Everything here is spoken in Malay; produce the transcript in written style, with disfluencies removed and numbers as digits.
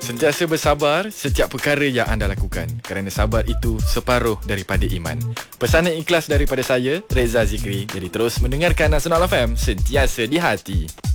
Sentiasa bersabar setiap perkara yang anda lakukan, kerana sabar itu separuh daripada iman. Pesanan ikhlas daripada saya, Reza Zikri. Jadi terus mendengarkan Nasional FM, sentiasa di hati.